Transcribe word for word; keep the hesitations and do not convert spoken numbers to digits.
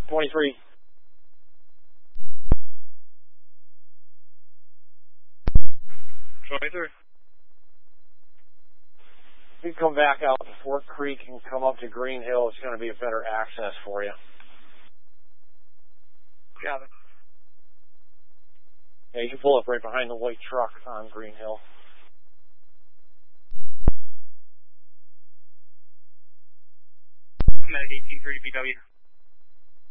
twenty-three. twenty-three. If you come back out to Fort Creek and come up to Green Hill, it's going to be a better access for you. Got it. Yeah, you can pull up right behind the white truck on Green Hill. Medic eighteen thirty B W.